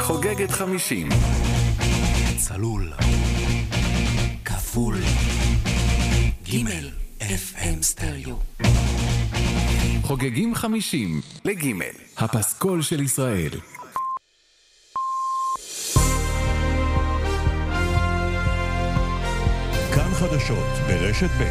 חוגגת 50. צלול. כפול. גימל. FM סטריאו. חוגגים 50 לגימל. הפסקול של ישראל. כאן חדשות ברשת ב'.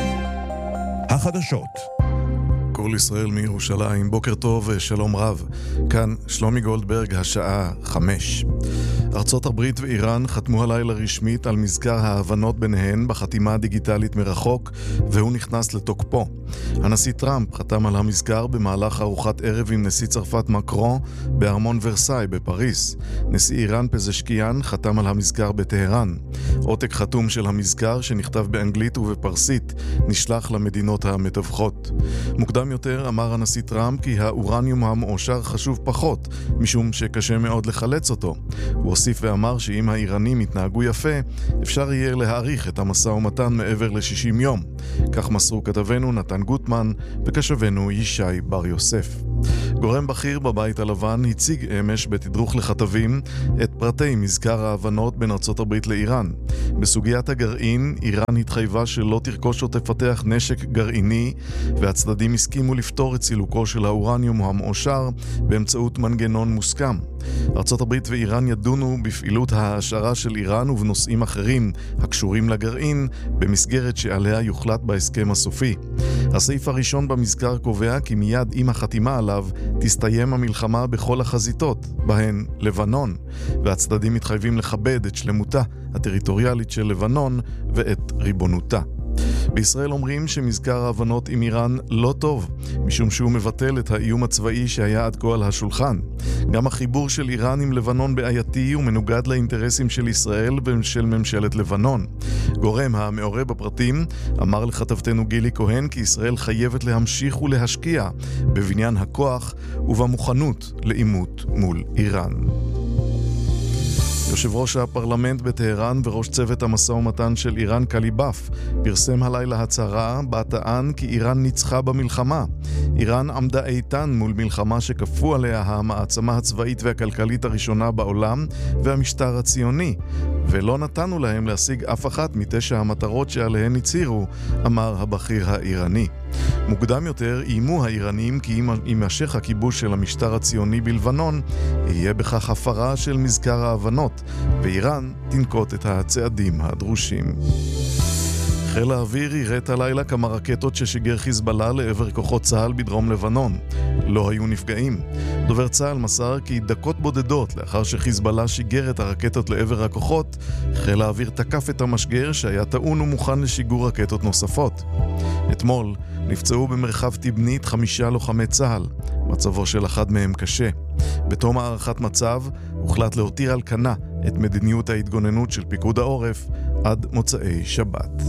החדשות. כל ישראל מירושלים, בוקר טוב ושלום רב. כאן שלומי גולדברג, השעה 5. ארצות הברית ואיראן חתמו הלילה רשמית על מזכר ההבנות ביניהן בחתימה הדיגיטלית מרחוק, והוא נכנס לתוקפו. הנשיא טראמפ חתם על המזכר במהלך ארוחת ערב עם נשיא צרפת מקרון בארמון ורסאי בפריס. נשיא איראן פזשקיאן חתם על המזכר בטהרן. עותק חתום של המזכר שנכתב באנגלית ובפרסית נשלח למדינות המתווכות. מוקדם יותר אמר הנשיא טראמפ כי האורניום המועשר חשוב פחות, משום שקשה מאוד לחלץ אותו. הוא הוסיף ואמר שאם האיראנים יתנהגו יפה, אפשר יהיה להאריך את המשא ומתן מעבר ל-60 יום. כך מסרו כתבנו נתן גוטמן וכשבנו ישי בר יוסף. גורם בכיר בבית הלבן הציג אמש בתדרוך לכתבים את פרטי מזכר ההבנות בין ארצות הברית לאיראן. בסוגיית הגרעין, איראן התחייבה שלא תרכוש או תפתח נשק גרעיני, והצדדים הסכימו לפתור את סילוקו של האורניום המועשר באמצעות מנגנון מוסכם. ארצות הברית ואיראן ידונו בפעילות ההשערה של איראן ובנושאים אחרים הקשורים לגרעין במסגרת שעליה יוחלט בהסכם הסופי. הסעיף הראשון במזכר קובע כי מיד עם החתימה עליו תסתיים המלחמה בכל החזיתות, בהן לבנון, והצדדים מתחייבים לכבד את שלמותה הטריטוריאלית של לבנון ואת ריבונותה. בישראל אומרים שמזכר ההבנות עם איראן לא טוב, משום שהוא מבטל את האיום הצבאי שהיה עד כה על השולחן. גם החיבור של איראן עם לבנון בעייתי ומנוגד לאינטרסים של ישראל ושל ממשלת לבנון. גורם המעורה בפרטים אמר לכתבתנו גילי כהן כי ישראל חייבת להמשיך ולהשקיע בבניין הכוח ובמוכנות לעימות מול איראן. יושב ראש הפרלמנט בטהרן וראש צוות המשא ומתן של איראן קליבאף פרסם הלילה הצהרה בה טען כי איראן ניצחה במלחמה. איראן עמדה איתן מול מלחמה שכפו עליה המעצמה הצבאית והכלכלית הראשונה בעולם והמשטר הציוני, ולא נתנו להם להשיג אף אחת מתשע המטרות שעליהן הצהירו, אמר הבכיר האיראני. מוקדם יותר איימו האיראנים כי אם יימשך הכיבוש של המשטר הציוני בלבנון, יהיה בכך הפרה של מזכר ההבנות, ואיראן תנקוט את הצעדים הדרושים. חיל האוויר יראת הלילה כמה רקטות ששיגר חיזבאללה לעבר כוחות צה"ל בדרום לבנון. לא היו נפגעים. דובר צה"ל מסר כי דקות בודדות לאחר שחיזבאללה שיגר את הרקטות לעבר הכוחות, חיל האוויר תקף את המשגר שהיה טעון ומוכן לשיגור רקטות נוספות. אתמול נפצעו במרחב תבנית 5 לוחמי צה"ל. מצבו של אחד מהם קשה. בתום הערכת מצב הוחלט להותיר על כנה את מדיניות ההתגוננות של פיקוד העורף עד מוצאי שבת.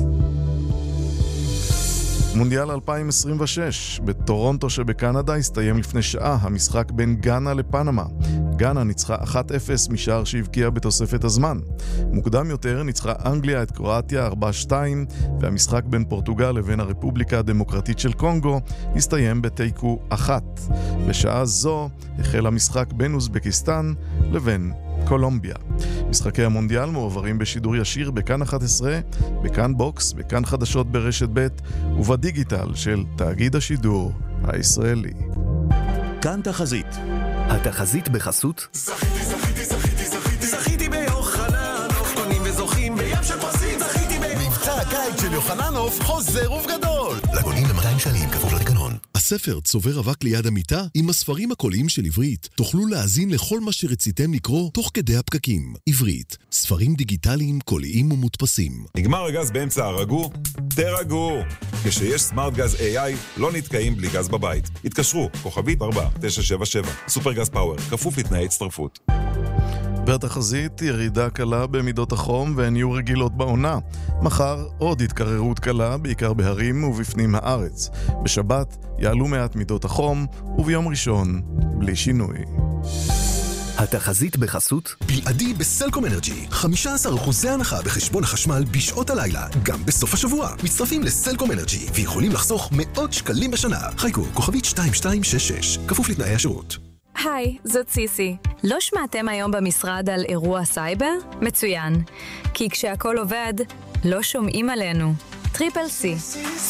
מונדיאל 2026 בטורונטו שבקנדה הסתיים לפני שעה המשחק בין גאנה לפנמה. גאנה ניצחה 1-0 משער שהבקיע בתוספת הזמן. מוקדם יותר ניצחה אנגליה את קרואטיה 4-2, והמשחק בין פורטוגל לבין הרפובליקה הדמוקרטית של קונגו הסתיים בתיקו 1. בשעה זו החל המשחק בין אוזבקיסטן לבין קולומביה. משחקי המונדיאל מועברים בשידור ישיר בכאן 11, בכאן בוקס, בכאן חדשות ברשת ב' ובדיגיטל של תאגיד השידור הישראלי. כאן תחזית. התחזית בחסות זכיתי ביוחננוף, קונים וזוכים בים של פרסים. זכיתי מבצע הקיץ של יוחננוף חוזר ובגדול. לגונים ל200 שנים כפוף לתקנון. הספר צובר אבק ליד המיטה עם הספרים הקוליים של עברית. תוכלו להאזין לכל מה שרציתם לקרוא תוך כדי הפקקים. עברית, ספרים דיגיטליים, קוליים ומודפסים. נגמר הגז באמצע הרגו? תרגו! כשיש סמארט גז AI לא נתקעים בלי גז בבית. התקשרו, כוכבית 4977. סופר גז פאוור, כפוף לתנאי הצטרפות. בתחזית ירידה קלה במידות החום והן יהיו רגילות בעונה. מחר עוד התקררות קלה, בעיקר בהרים ובפנים הארץ. בשבת יעלו מעט מידות החום, וביום ראשון בלי שינוי. התחזית בחסות בלעדי בסלקום אנרג'י 15% הנחה בחשבון החשמל בשעות הלילה, גם בסוף השבוע. מצטרפים לסלקום אנרג'י ויכולים לחסוך מאות שקלים בשנה. חיכו, כוכבית 2266, כפוף לתנאי השירות. היי, זאת סיסי. לא שמעתם היום במשרד על אירוע סייבר? מצוין. כי כשהכל עובד, לא שומעים עלינו. טריפל C.